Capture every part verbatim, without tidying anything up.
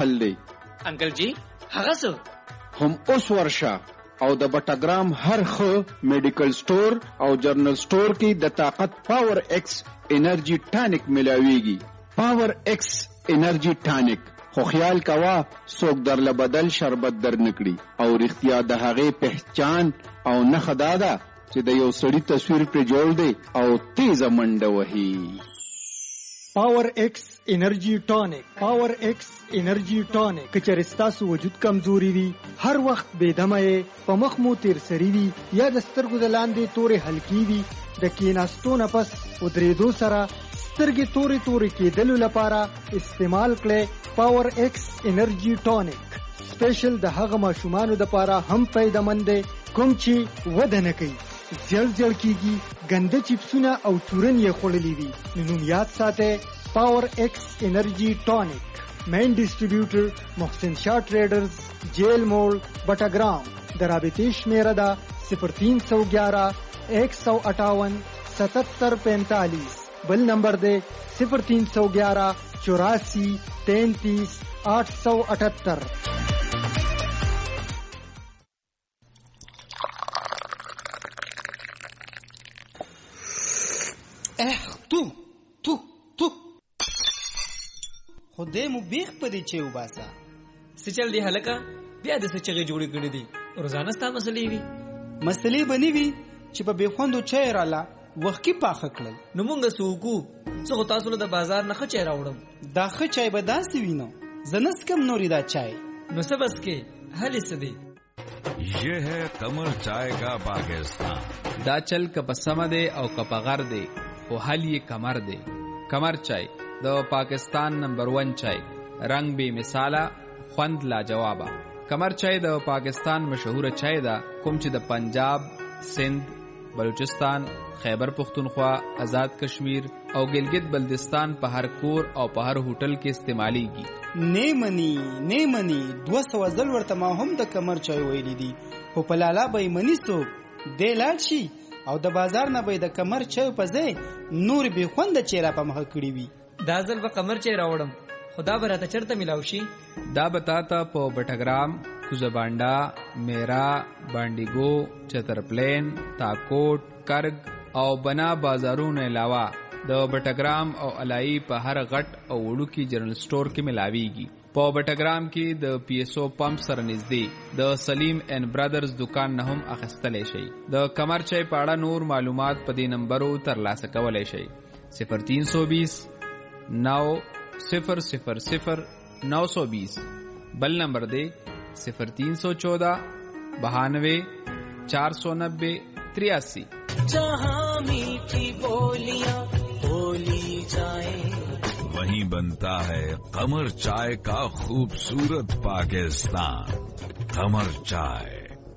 حل دی. انکل جی هغه څه هم اوس ورشه او د بټاګرام هر خو میډیکل سٹور او جرنل سٹور کې د طاقت پاور ایکس انرژي ټانک ملاويږي. پاور ایکس انرژي ټانک خو خیال کوا څوک در لبدل شربت در نکړي او رښتیا د هغه پہچان او نه خدادا چې د یو سړی تصویر پر جوړ دی او تیز منډه وهي. پاور ایکس انرژي ټانک. پاور ایکس انرژي ټانک کچې ستاسو وجود کمزوري وي، هر وخت بې دمه یې، په مخ مو تیر سری وي یا د سترګو د لاندې تورې هلکی وي، د کیناستو نه پس ودرېدو سره سترګې تورې تورې کېدلو لپاره استعمال کړئ پاور ایکس انرژي ټانک. سپیشل د هغه ماشومانو لپاره هم پیدامند دی کوم چې وده نه کوي، زیړ زیړ کیږي، ګنده چپسونه او چورن یې خوړلي وي. نو یاد ساتئ پاور ایکس انرژي ټانک. مین ډسټریبیوټر محسن شاه ټریډرز، جیل موړ، بټاګرام. د رابطې شمیره ده صفر تین سو گیارہ ایک سو اٹھاون ستتر پینتالیس. بل نمبر دے صفر تین سو گیارہ چوراسی تینتیس آٹھ سو اٹھتر. تو تو تو خدای مو بیخ پدې چې وباسا سچل دی هلکا بیا د سچغه جوړې کړې دي. روزانه ستا مسلې وي مسلې بنې وي چې په بخوندو چای رااله وخت کې پاخه کړل. نو مونږ سوکو څو تاسو له بازار نه خچې راوړم. دا خ چای به داسې وینو زنس کم نوري دا چای نو سبس کې هلي سدي. یہ ہے قمر چائے کا پاکستان. دا چل کپ سمدے او کپ غر دے او حل یہ کمر دے. کمر چای د پاکستان نمبر ون چای، رنگ بے مثاله، خوند لا جوابا. کمر چای د پاکستان مشهور چای دا کوم چې د پنجاب، سندھ، بلوچستان، خیبر پختونخوا، آزاد کشمیر او گلگت بلتستان په هر کور او په هر هوټل کې استعمالیږي. نیمنی نیمنی دو سو ځل ورته ما هم د کمر چای ویلی دي خو په لالا به منی سو دی لاړ شي او د بازار نه به د کمر چای په ځای نور به خوند چیرې په مخ کړی وي. دا ځل به کمر چای راوړم، خدا به راته چرته ملاو شي. دا بتاتا په بټاګرام، کوزبانډا، میرا، بانډیګو، چترپلین، تاکوټ، کرګ او بنا بازارونو علاوه د بټاګرام او علای په هر غټ او وړو کې جنرال سٹور کې ملاويږي. په بټاګرام کې د پی ایس او پمپ سره نږدې د سلیم اینڈ برادرز دکان نه هم اخیستلی شي. د کمر چای په اړه نور معلومات په دې نمبرو ترلاسه کولی شي. صفر تین سو بیس نو صفر صفر صفر نو سو بیس. بل نمبر دے صفر تین سو چودہ بہانوے چار سو نبے تریاسی. جہاں میٹھی بولیاں بولی جائیں وہیں بنتا ہے قمر چائے کا خوبصورت پاکستان. قمر چائے.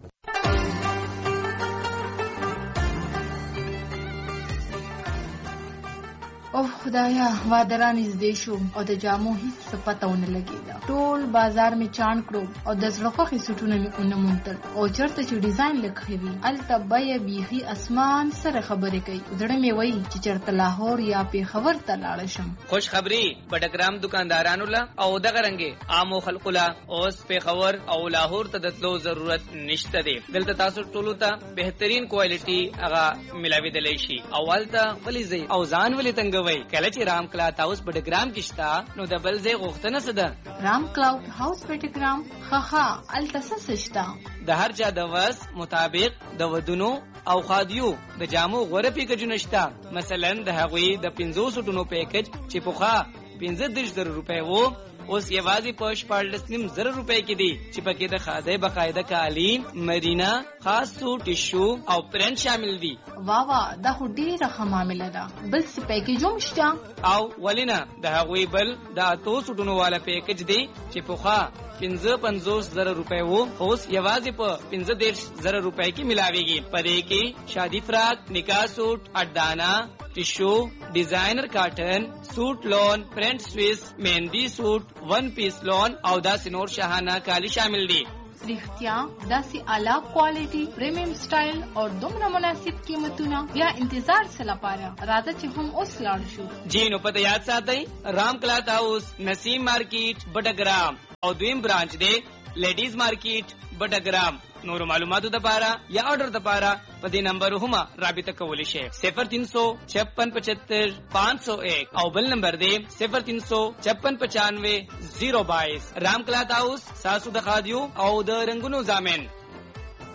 اوه خدایا وادران نږدې شو او د جامو هیڅ څه پته ونه لګېده. ټول بازار مې چاڼ کړو او د زړه خوښې سوټونه مې ونه موندل او چېرته چې ډیزاین لږ ښه وي هلته بیه بیخي اسمان سره خبرې کوي. زړه مې وایي چې چېرته لاهور یا پېښور ته لاړه شم. خوش خبري بټاګرام دکاندارانو له او دغه رنګې عامو خلکو له اوس پېښور او لاهور ته د تلو ضرورت نشته دی. دلته تاسو ټولو ته بهترین کوالټي هغه ملاوېدلی شي او هلته ولې ځئ او ځان ولې تنګوئ. کله چې رام کلاوډ هاوس بټاګرام کې شته نو د بل ځای غوښتنه څه ده؟ رام کلاوډ هاوس بټاګرام ښه ښه هلته څه څه شته؟ د هر چا د وس مطابق د ودونو او خادیو د جامو غوره پیکجونه شته. مثلا د هغوی د پنځوس ټونو پیکج چې پخوا پنځه دېرش زره روپۍ وو اوس یوازې په شپاړلس نیم زره روپۍ کې دي چې پکې د خادۍ باقاعده کالي، مرینا، خاص سوټ، ټیشو او پرنټ شامل دي. وا وا دا خو ډېره ښه معامله ده. بل څه پیکج هم شته؟ او ولې نه، د هغوی بل د اتو سوټونو والا پیکج دی چې پخوا پنځه پنځوس زره روپۍ وو اوس یوازې په پنځه دېرش زره روپۍ کې ملاویږي. په دې کې شادي فراق، نکاح سوټ، اډانا، ټیشو، ډیزاینر کاټن، سوټ لون، پرنٹ سویس، مهندی سوټ، ون پیس لون او داسې نور شاهانه کالی شامل دي. رښتیا داسې اعلی کوالټي، پریمیم سټایل او دومره مناسب قیمتونه بیا انتظار څه لپاره؟ راځه چې هم اوس لاړ شو. جی نو پته یاد ساتئ رام کلاوډ هاوس، نسیم مارکیټ، بټاګرام او دویم برانچ دی لیډیز مارکیټ بټګرام. نور معلوماتو لپاره یا آرډر لپاره په دې نمبر هم رابطه کولی شئ صفر تین سو چھپن پچہتر پانچ سو ایک او بل نمبر دی صفر تین سو چھپن پچانوے زیرو بائیس. رام کلات ہاؤس ساسو د خادیو او د رنگونو زامن